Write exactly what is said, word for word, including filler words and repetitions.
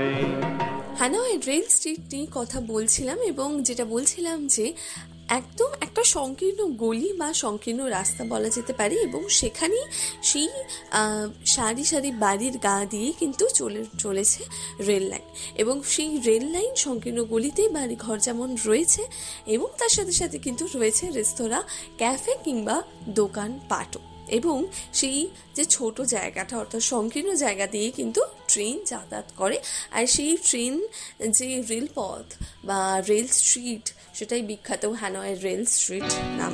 Hanoi rail street নিয়ে কথা বলছিলাম এবং যেটা বলছিলাম যে একদম একটা সংকীর্ণ গলি বা সংকীর্ণ রাস্তা বলা যেতে পারে এবং সেখানেই সেই সারি সারি বাড়ির গা দিয়ে কিন্তু চলে চলেছে রেল লাইন এবং সেই রেল লাইন সংকীর্ণ গলিতেই বাড়ি ঘর যেমন রয়েছে এবং তার সাথে সাথে কিন্তু রয়েছে রেস্তোরাঁ, ক্যাফে কিংবা দোকান পাটও এবং সেই যে ছোট জায়গাটা অর্থাৎ সংকীর্ণ জায়গা দিয়ে কিন্তু ট্রেন যাতায়াত করে। আর সেই ট্রেন যে রেলপথ বা রেল স্ট্রিট সেটাই বিখ্যাত হানয়ের রেল স্ট্রিট নাম।